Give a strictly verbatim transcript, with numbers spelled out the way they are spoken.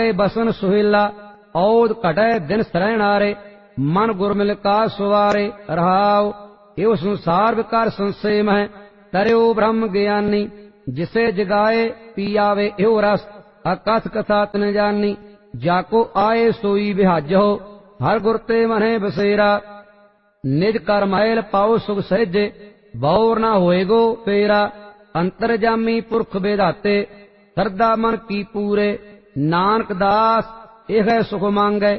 बसन सुहेला औद घटै दिन सरहणारे मन गुरमिल का सुवारे रहाओ। एव संसार विकार संशय मह तरियो ब्रह्म ज्ञानी जिसे जगाए पियावे एव रस अकथ कथा तन जानी। जाको आए सोई बिहाजो हर गुर ते मने बसेरा निज कर मैल पाओ सुख सहजे बौर न होएगो पेरा। अंतरजामी पुरख बेधाते सरदा मन की पूरे नानक दास एह सुख मांगै